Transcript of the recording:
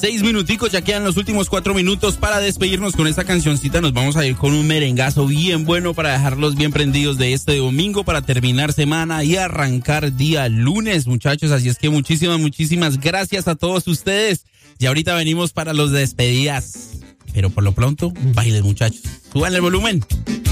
6 minuticos, ya quedan los últimos 4 minutos para despedirnos con esta cancioncita. Nos vamos a ir con un merengazo bien bueno para dejarlos bien prendidos de este domingo, para terminar semana y arrancar día lunes, muchachos. Así es que muchísimas gracias a todos ustedes. Y ahorita venimos para los despedidas. Pero por lo pronto, bailen, muchachos. Suban el volumen.